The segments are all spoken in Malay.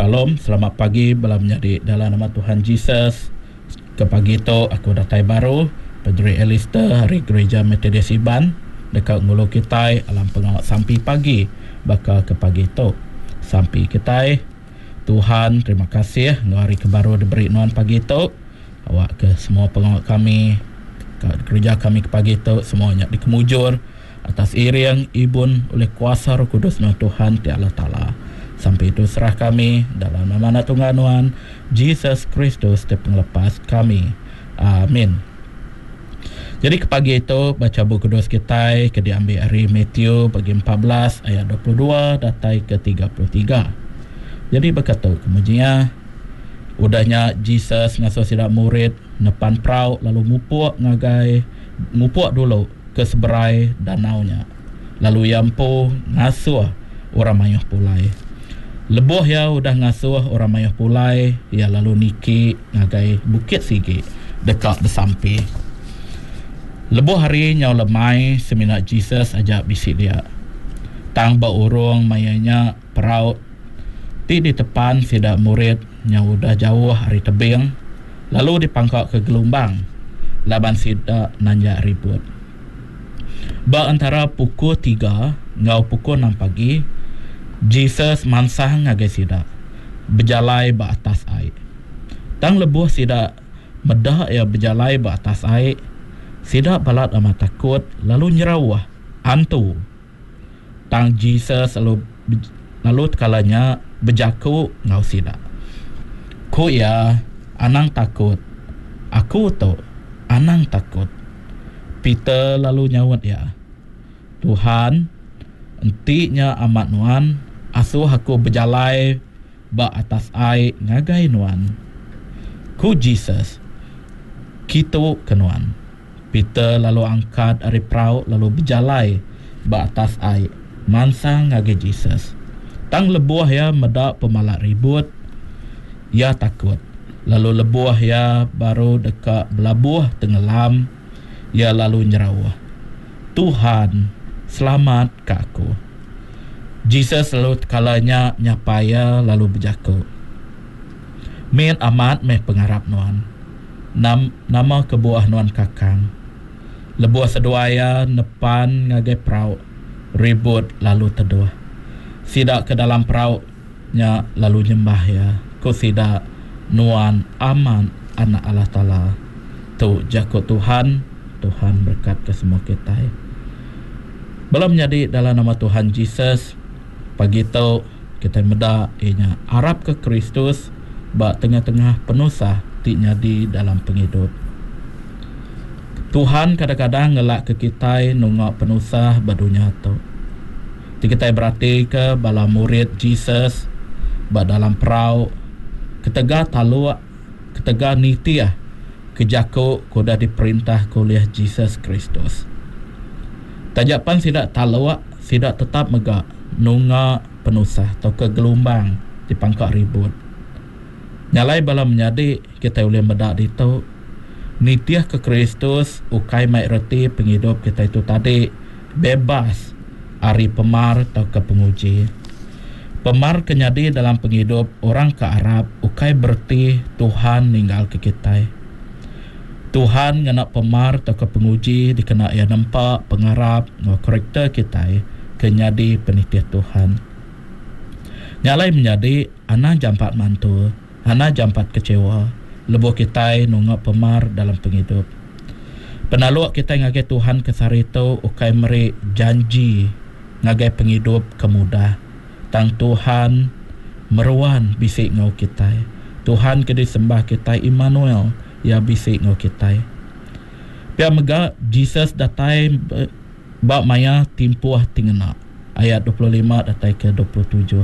Shalom, selamat pagi bala menjadi dalam nama Tuhan Yesus. Ke pagi tu aku datai baru Padri Alistair hari Gereja Metodis Iban dekat Ngulu Kitai alam pengawak sampai pagi bakal ke pagi tu sampai Kitai. Tuhan terima kasih hari kebaru diberi nuan pagi tu awak ke semua pengawak kami ke gereja kami ke pagi tu semuanya dikemujur atas iring ibun oleh kuasa Roh Kudus Tuhan ti Allah Ta'ala. Sampai itu serah kami dalam nama Tuhan Tuhan Yesus Kristus te penglepas kami. Amin. Jadi ke pagi itu baca buku kudus kita ke diambil hari Matthew bagi 14 ayat 22 datai ke 33. Jadi berkata kemudian udahnya Jesus ngasuh sidak murid nepan perahu lalu mupuk dulu ke seberai danaunya. Lalu yampu ngasuh orang mayuh pulai. Lebuh ya udah ngasuh orang mayuh pulai ya lalu niki ngagai bukit sigi dekat besampi. Lebuh hari nyau lemai seminat Jesus ajak bisik dia. Tang beurung mayanya peraut ti di depan sidak murid nyau udah jauh hari tebing lalu dipangkak ke gelombang laban sidak nanjak ribut. Ba antara pukul 3 ngau pukul 6 pagi Jesus mansah ngagai sidak berjalai ba atas air. Tang lebuh sidak medah ya berjalai ba atas air. Sidak balat amat takut lalu nyerawah hantu. Tang Jesus lalu kalanya berjaku ngau sidak. Ku ya anang takut. Aku tu anang takut. Peter lalu nyawat ya. Tuhan entinya amat nuan asuh aku berjalai ba atas air ngagai nuan. Ku Jesus kitu kenuan. Peter lalu angkat dari perahu lalu berjalai ba atas air mansang ngagai Jesus. Tang lebuah ya medak pemalak ribut ya takut. Lalu lebuah ya baru dekat belabuh tenggelam ya lalu nyerawah. Tuhan selamat ke aku. Jesus lalu kalanya nyapaya lalu berjaku. Min amat meh pengarap nuan. Nama kebuah nuan kakang. Lebuah seduaya nepan ngagai perahu. Ribut lalu teduh. Sidak ke dalam perahu nya lalu nyembah ya. Ku sidak nuan aman anak Allah Ta'ala. Tu jaku Tuhan. Tuhan berkat ke semua kita. Belum menjadi dalam nama Tuhan Jesus. Pagi tu kita meda ianya harap ke Kristus ba tengah-tengah penusah ti nyadi dalam penghidup. Tuhan kadang-kadang ngelak ke kita nungak penusah badunya tu. Ti kita berarti ke bala murid Jesus ba dalam perahu ketega talua ketega nitiah kejaku kuda diperintah kuliah Jesus Kristus. Tajapan sidak talua sidak tetap megak nunga penusah atau ke gelombang di pangkak ribut. Nyalai bala menjadi kita boleh medak itu nitiah ke Kristus ukai mai reti penghidup kita itu tadi bebas ari pemar atau ke penguji. Pemar kenyadi dalam penghidup orang ke Arab ukai berti Tuhan ninggal ke kita. Tuhan ngena pemar atau ke penguji dikena ia nampak pengarap ngau karakter kita kenyadi penitiah Tuhan. Nyalai menjadi anak jampat mantul, anak jampat kecewa, lebuh kita nungak pemar dalam penghidup. Penaluak kita ngagai Tuhan kesari itu ukai meri janji ngagai penghidup kemudah. Tang Tuhan meruan bisik ngau kita. Tuhan kedi sembah kita Immanuel ya bisik ngau kita. Pia mega Jesus datai bak maya timpuah tingena ayat 25 datai ke 27.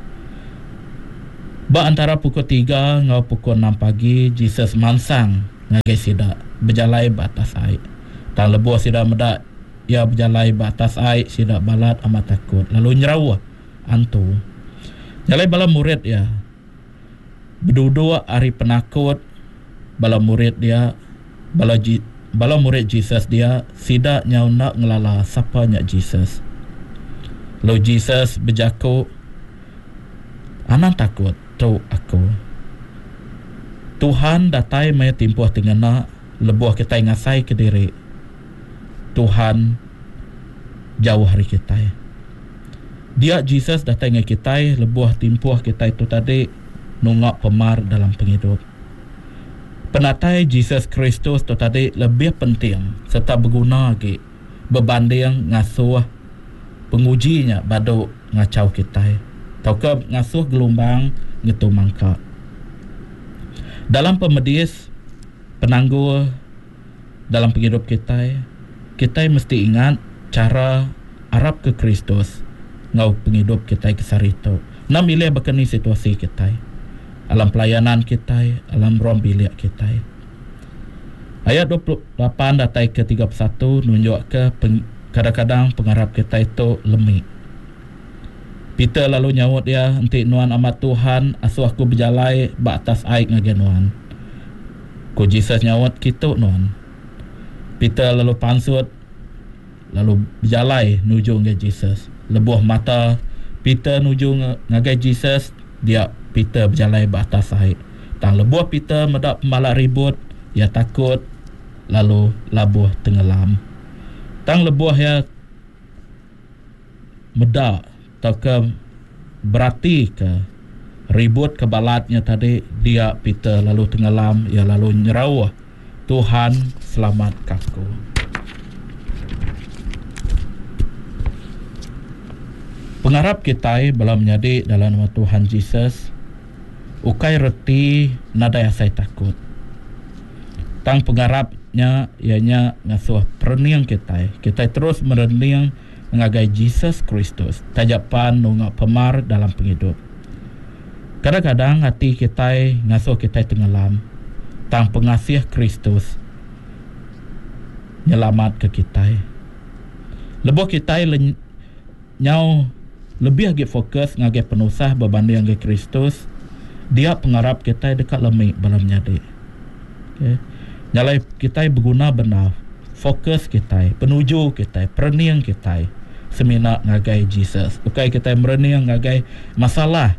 Bak antara pukul 3 ngau pukul 6 pagi Jesus mansang ngagai sidak berjalai batas air. Tang lebuh sidak medak ya berjalai batas air sidak balat amat takut lalu nyerawah antu. Nyalai bala murid ya berdua hari penakut bala murid dia bala murid Jesus dia sidak nyau nak ngelala sapanya Jesus. Lalu Jesus berjaku anak takut tu aku. Tuhan datai mai timpuh tingana lebuh kita ngasai ke diri. Tuhan jauh hari kita. Dia Jesus datang ngai kita lebuh timpuh kita itu tadi nungak pemar dalam penghidup. Penatai Jesus Kristus tu tadi lebih penting serta berguna lagi berbanding ngasuh pengujinya badu ngacau kita. Tau ke ngasuh gelombang ngetu mangka. Dalam pemedis penangguh dalam penghidup kita mesti ingat cara Arab ke Kristus ngau penghidup kita kesarito. Nam milih berkeni situasi kita, alam pelayanan kita, alam ruang bilik kita. Ayat 28 datai ke 31 nunjuk ke kadang-kadang pengharap kita itu lemik. Peter lalu nyawut dia, "Enti nuan amat Tuhan, asuh aku berjalai batas aik ngagen nuan." Ku Jesus nyawut, "Kitu nuan." Peter lalu pansut, lalu berjalai nuju ngai Jesus. Lebuh mata Peter nuju ngagai Jesus, dia Peter berjalai batas aik. Tang lebuh Peter medak pembalak ribut, ia takut, lalu labuh tenggelam. Tang lebuh ya medak atau ke berarti ke ribut ke balatnya tadi, dia Peter lalu tenggelam, ia lalu nyerawah, "Tuhan selamat kaku." Pengharap kita belum menjadi dalam nama Tuhan Jesus ukai reti nadai asai takut. Tang pengharapnya ianya ngasuh perniang kita terus mereniang mengagai Jesus Kristus, tajapan nungak pemar dalam penghidup. Kadang-kadang hati kita ngasuh kita tenggelam, tang pengasih Kristus nyelamat ke kita. Lebuh kita nyau lebih lagi fokus ngagai penusah berbanding ngagai Kristus, dia pengharap kita dekat lemik belum nyadi. Okay. Nyalai kita berguna benar, fokus kita, penuju kita, perniang kita semina ngagai Jesus. Bukai kita mereniang ngagai masalah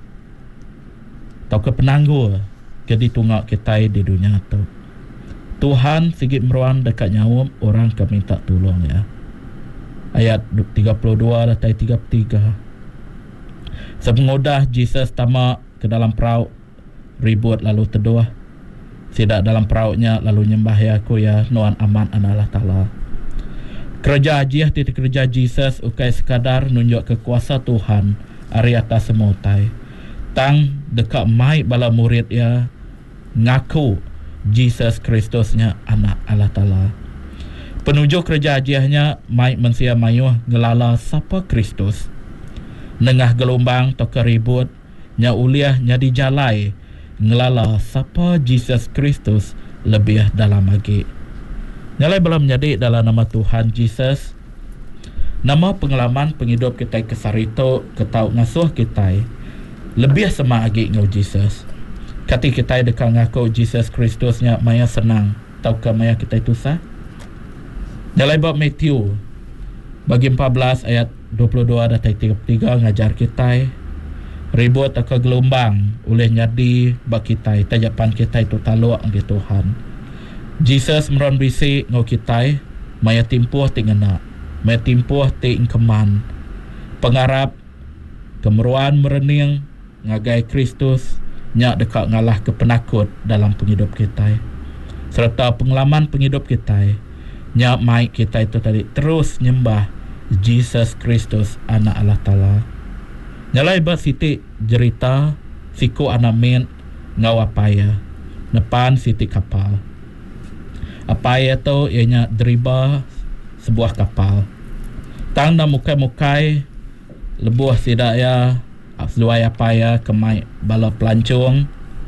atau ke penangguh jadi tunggak kita di dunia tu. Tuhan sigit meruan dekat nyawam orang ke minta tolong ya. Ayat 32 datai 33. Sepengodah Jesus tamak ke dalam perahu ribut lalu teduh. Sidak dalam perahunya lalu nyembah ya aku ya nuan aman analah ta'ala. Kerja ajiah titik kerja Jesus ukai sekadar nunjuk kekuasa Tuhan ari atas semutai. Tang dekat mai bala murid ya ngaku Jesus Kristusnya anak Allah Ta'ala. Penuju kerja ajiahnya mai mensia mayuh ngelala siapa Kristus. Nengah gelombang toka ribut nya uliah nya dijalai ngelala siapa Jesus Kristus lebih dalam lagi. Nyalai belum menjadi dalam nama Tuhan Jesus. Nama pengalaman penghidup kita kesarito ketau ngasuh kita lebih sama lagi ngau Jesus. Kati kita dekat ngaku Jesus Kristusnya maya senang, taukah maya kita itu sah? Nyalai bab Matthew bagi 14 ayat 22 datai 33 ngajar kita ribut atau gelombang oleh nyadi bak kita tajapan kita itu taluk nggi Tuhan. Jesus meron bisi ngau kita maya timpuh tingena, maya timpuh ting keman. Pengharap kemeruan merening ngagai Kristus nyak dekat ngalah ke penakut dalam penghidup kita. Serta pengalaman penghidup kita nyak mai kita itu tadi terus nyembah Jesus Kristus anak Allah Ta'ala. Nyalai bat siti jerita siku anamin ngau apaya nepan siti kapal. Apaya tu ianya deriba sebuah kapal. Tang na mukai-mukai lebuh sidak ya seluai apaya kemai bala pelancong.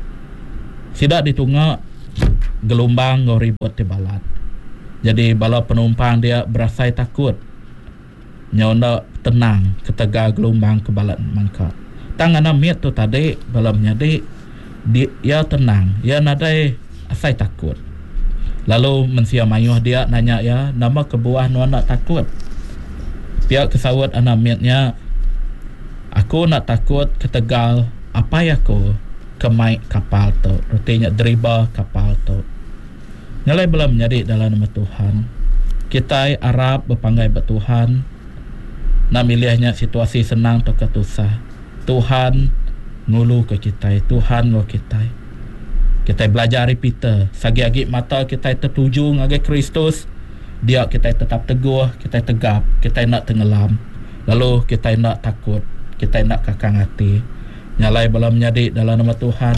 Sidak ditunggak gelombang ngau ribut di balat. Jadi bala penumpang dia berasai takut. Nyona tenang ketega gelombang ke balat mangka. Tangan miat tu tadi bala menyadi dia tenang, dia nadai asai takut. Lalu mensia mayuh dia nanya ya, nama kebuah nuan nak takut. Pihak kesawat anak miatnya, aku nak takut ketegal apa ya ko kemai kapal tu, rutinya deriba kapal tu. Nyalai belum menjadi dalam nama Tuhan. Kita Arab berpanggai bertuhan. Nak milihnya situasi senang atau ketusah. Tuhan ngulu ke kita, Tuhan lo kita. Kita belajar repeater, sagi-agi mata kita tertuju ngagai Kristus, dia kita tetap teguh, kita tegap, kita nak tenggelam. Lalu kita nak takut, kita nak kakang hati. Nyalai belum menjadi dalam nama Tuhan.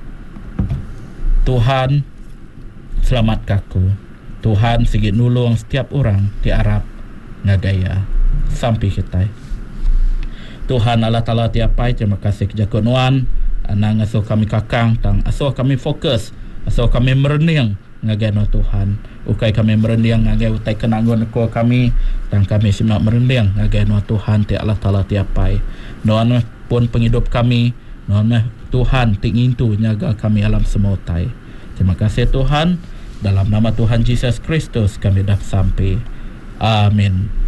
Tuhan selamat kaku. Tuhan sigi nulung setiap orang di Arab ngagaya sampai kita. Tuhan Allah Ta'ala tiapai, terima kasih kejakuan anang asuh kami kakang tang asuh kami fokus, asuh kami merening ngagai no Tuhan. Ukai kami merening ngagai utai kenangon ko kami tang kami simak merening ngagai no Tuhan ti Allah Ta'ala tiapai. Noan pun penghidup kami, noan Tuhan tingin tu nyaga kami alam semotai. Terima kasih Tuhan, dalam nama Tuhan Yesus Kristus kami dah sampai. Amin.